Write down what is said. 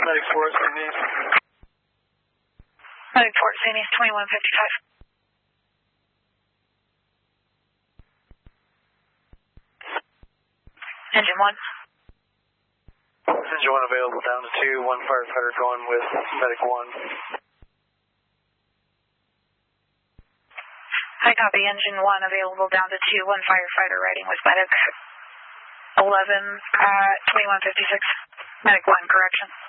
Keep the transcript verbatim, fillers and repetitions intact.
Medic four, Saint East. Medic four, Saint East, twenty-one fifty-five. Engine one. Engine one available down to two, one firefighter going with Medic one. I copy, engine one available down to two, one firefighter riding with Medic eleven, uh, twenty-one fifty-six. Medic one, correction.